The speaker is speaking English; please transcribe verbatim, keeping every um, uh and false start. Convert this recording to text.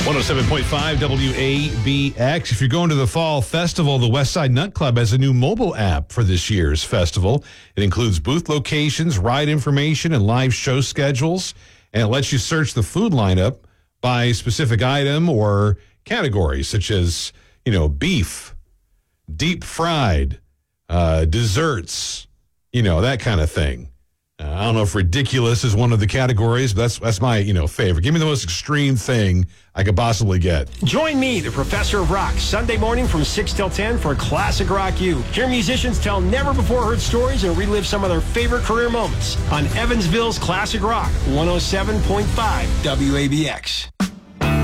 one oh seven point five W A B X. If you're going to the Fall Festival, the Westside Nut Club has a new mobile app for this year's festival. It includes booth locations, ride information, and live show schedules. And it lets you search the food lineup by specific item or categories, such as, you know, beef, deep fried, uh, desserts, you know, that kind of thing. Uh, I don't know if ridiculous is one of the categories, but that's that's my, you know, favorite. Give me the most extreme thing I could possibly get. Join me, the Professor of Rock, Sunday morning from six till ten for Classic Rock U. Hear musicians tell never-before-heard stories and relive some of their favorite career moments on Evansville's Classic Rock, one oh seven point five W A B X.